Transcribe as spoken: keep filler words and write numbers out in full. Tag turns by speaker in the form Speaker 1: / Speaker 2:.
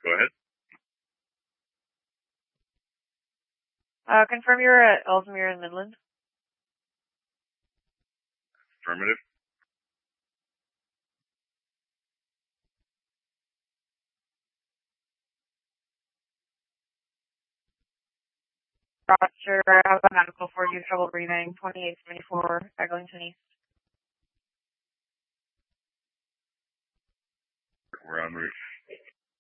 Speaker 1: Go ahead.
Speaker 2: Uh, confirm you're at Ellesmere in Midland.
Speaker 1: Affirmative.
Speaker 2: Roger, I have a medical for you, trouble breathing, twenty-eight seventy-four, Eglinton East.
Speaker 1: We're en route.